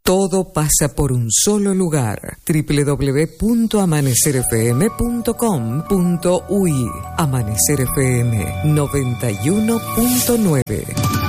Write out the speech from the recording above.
Todo pasa por un solo lugar. www.amanecerfm.com.uy. Amanecer FM 91.9.